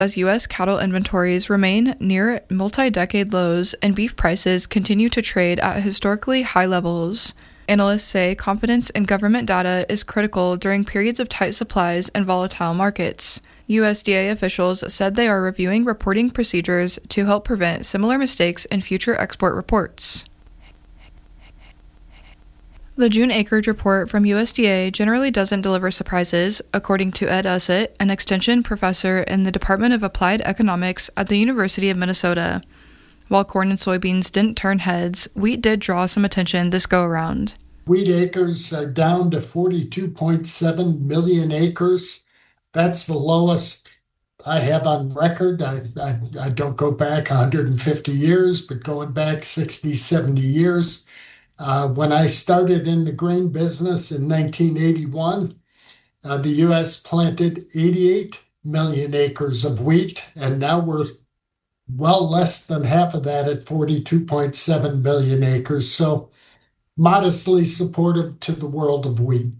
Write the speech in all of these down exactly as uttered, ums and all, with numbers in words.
as U S cattle inventories remain near multi-decade lows and beef prices continue to trade at historically high levels. Analysts say confidence in government data is critical during periods of tight supplies and volatile markets. U S D A officials said they are reviewing reporting procedures to help prevent similar mistakes in future export reports. The June acreage report from U S D A generally doesn't deliver surprises, according to Ed Ussett, an extension professor in the Department of Applied Economics at the University of Minnesota. While corn and soybeans didn't turn heads, wheat did draw some attention this go-around. Wheat acres are down to forty-two point seven million acres. That's the lowest I have on record. I, I, I don't go back one hundred fifty years, but going back sixty, seventy years. Uh, when I started in the grain business in nineteen eighty-one, uh, the U S planted eighty-eight million acres of wheat, and now we're well less than half of that at forty-two point seven million acres. So modestly supportive to the world of wheat.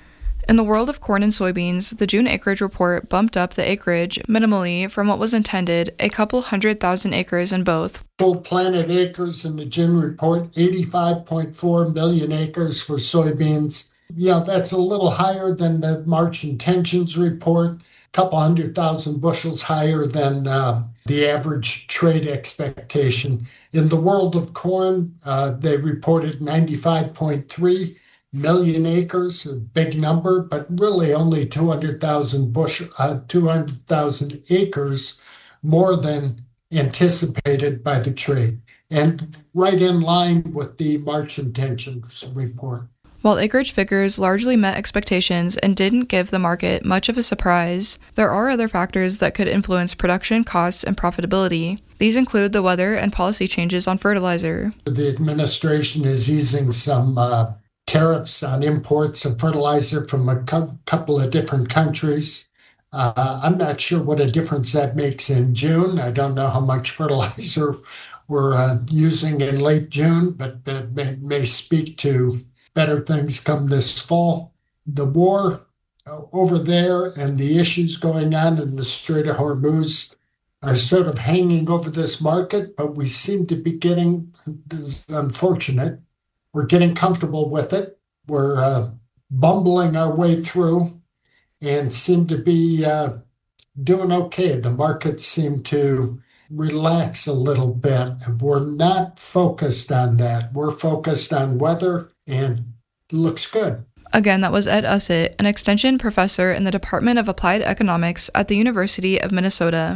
In the world of corn and soybeans, the June acreage report bumped up the acreage minimally from what was intended, a couple hundred thousand acres in both. Full planted acres in the June report, eighty-five point four million acres for soybeans. Yeah, that's a little higher than the March intentions report, a couple hundred thousand bushels higher than uh, the average trade expectation. In the world of corn, uh, they reported ninety-five point three million acres, a big number, but really only two hundred thousand bush, uh, two hundred thousand acres more than anticipated by the trade, and right in line with the March intentions report. While acreage figures largely met expectations and didn't give the market much of a surprise, there are other factors that could influence production costs and profitability. These include the weather and policy changes on fertilizer. The administration is easing some uh, tariffs on imports of fertilizer from a co- couple of different countries. Uh, I'm not sure what a difference that makes in June. I don't know how much fertilizer we're uh, using in late June, but that may, may speak to better things come this fall. The war uh, over there and the issues going on in the Strait of Hormuz are sort of hanging over this market, but we seem to be getting, this is unfortunate, we're getting comfortable with it. We're uh, bumbling our way through and seem to be uh, doing okay. The markets seem to relax a little bit. We're not focused on that. We're focused on weather, and it looks good. Again, that was Ed Ussett, an extension professor in the Department of Applied Economics at the University of Minnesota.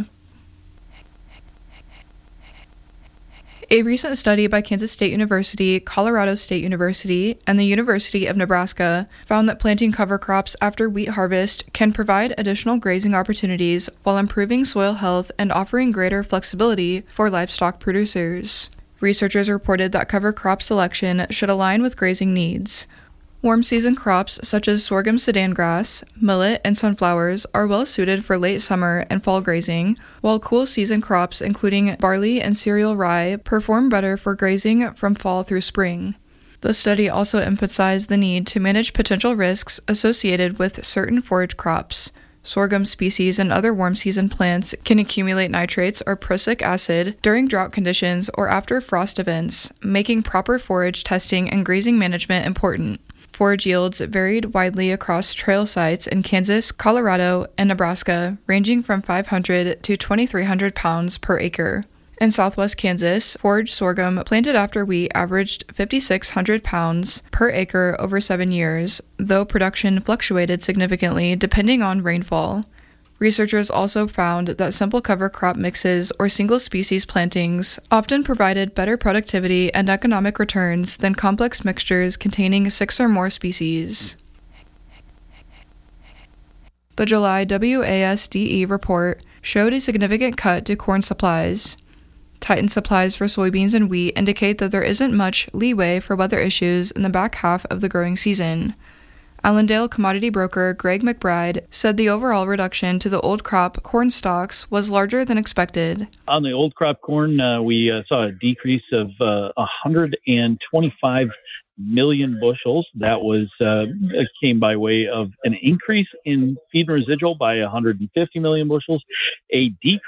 A recent study by Kansas State University, Colorado State University, and the University of Nebraska found that planting cover crops after wheat harvest can provide additional grazing opportunities while improving soil health and offering greater flexibility for livestock producers. Researchers reported that cover crop selection should align with grazing needs. Warm season crops such as sorghum sudan grass, millet, and sunflowers are well suited for late summer and fall grazing, while cool season crops including barley and cereal rye perform better for grazing from fall through spring. The study also emphasized the need to manage potential risks associated with certain forage crops. Sorghum species and other warm season plants can accumulate nitrates or prussic acid during drought conditions or after frost events, making proper forage testing and grazing management important. Forage yields varied widely across trail sites in Kansas, Colorado, and Nebraska, ranging from five hundred to twenty-three hundred pounds per acre. In southwest Kansas, forage sorghum planted after wheat averaged five thousand six hundred pounds per acre over seven years, though production fluctuated significantly depending on rainfall. Researchers also found that simple cover crop mixes or single-species plantings often provided better productivity and economic returns than complex mixtures containing six or more species. The July W A S D E report showed a significant cut to corn supplies. Tightened supplies for soybeans and wheat indicate that there isn't much leeway for weather issues in the back half of the growing season. Allendale commodity broker Greg McBride said the overall reduction to the old crop corn stocks was larger than expected. On the old crop corn, uh, we uh, saw a decrease of uh, one hundred twenty-five million bushels. That was uh, came by way of an increase in feed and residual by one hundred fifty million bushels, a decrease